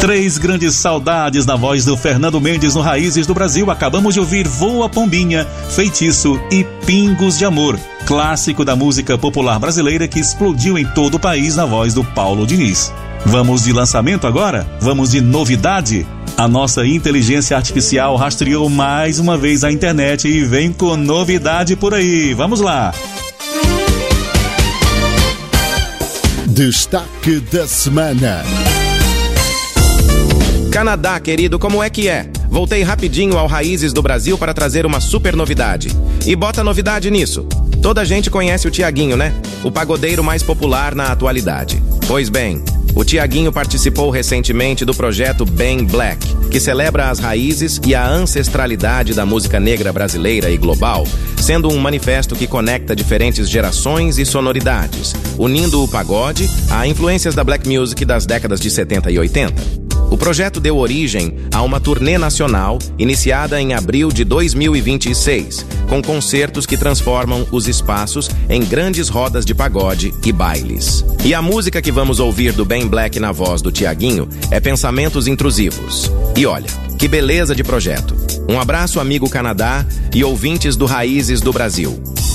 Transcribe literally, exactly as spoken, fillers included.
Três grandes saudades na voz do Fernando Mendes no Raízes do Brasil. Acabamos de ouvir Voa Pombinha, Feitiço e Pingos de Amor, clássico da música popular brasileira que explodiu em todo o país na voz do Paulo Diniz. Vamos de lançamento agora? Vamos de novidade? A nossa inteligência artificial rastreou mais uma vez a internet e vem com novidade por aí. Vamos lá! Destaque da semana. Canadá, querido, como é que é? Voltei rapidinho ao Raízes do Brasil para trazer uma super novidade. E bota novidade nisso. Toda a gente conhece o Tiaguinho, né? O pagodeiro mais popular na atualidade. Pois bem, o Tiaguinho participou recentemente do projeto Bem Black, que celebra as raízes e a ancestralidade da música negra brasileira e global, sendo um manifesto que conecta diferentes gerações e sonoridades, unindo o pagode a influências da black music das décadas de setenta e oitenta. O projeto deu origem a uma turnê nacional iniciada em abril de dois mil e vinte e seis, com concertos que transformam os espaços em grandes rodas de pagode e bailes. E a música que vamos ouvir do Bem Black na voz do Tiaguinho é Pensamentos Intrusivos. E olha, que beleza de projeto. Um abraço, amigo Canadá e ouvintes do Raízes do Brasil.